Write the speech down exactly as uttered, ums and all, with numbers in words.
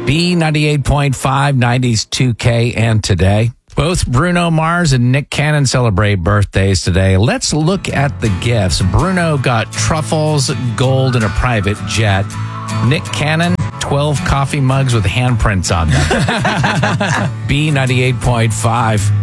B ninety-eight point five, nineties two K and today. Both Bruno Mars and Nick Cannon celebrate birthdays today. Let's look at the gifts. Bruno got truffles, gold, and a private jet. Nick Cannon, twelve coffee mugs with handprints on them. B ninety-eight point five.